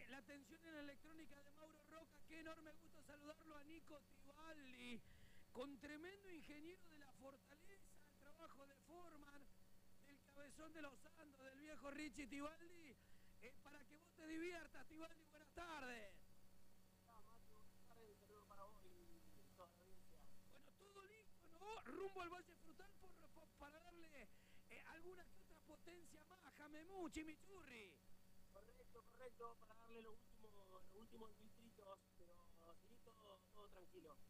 la atención en la electrónica de Mauro Roca. Qué enorme gusto saludarlo a Nico Tibaldi, con tremendo ingeniero de la Fortaleza, el trabajo de Foreman, del cabezón de los Andos, del viejo Richie Tibaldi, para que vos te diviertas, Tibaldi. Buenas tardes. Mati, buenas tardes, un saludo para vos y toda la audiencia. Bueno, todo listo, ¿no? Rumbo al Valle Frutal para darle alguna que otra potencia más, Jamemú, Chimichurri. Correcto, para darle los últimos filtritos, pero sí, todo tranquilo.